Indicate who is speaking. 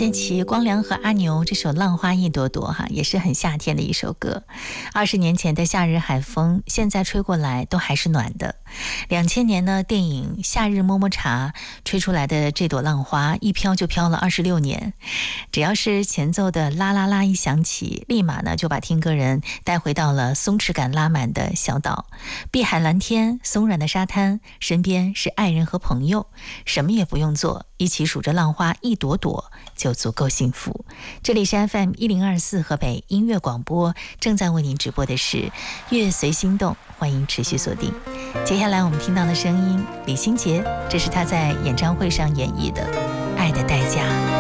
Speaker 1: 振奇、光良和阿牛这首《浪花一朵朵》哈，也是很夏天的一首歌。20年前的夏日海风，现在吹过来都还是暖的。2000年呢，电影《夏日么么茶》吹出来的这朵浪花，一飘就飘了26年。只要是前奏的啦啦啦一响起，立马呢就把听歌人带回到了松弛感拉满的小岛，碧海蓝天，松软的沙滩，身边是爱人和朋友，什么也不用做，一起数着浪花一朵朵就足够幸福。这里是 FM1024 河北音乐广播，正在为您直播的是乐随心动，欢迎持续锁定。接下来我们听到的声音，李心洁，这是她在演唱会上演绎的《爱的代价》。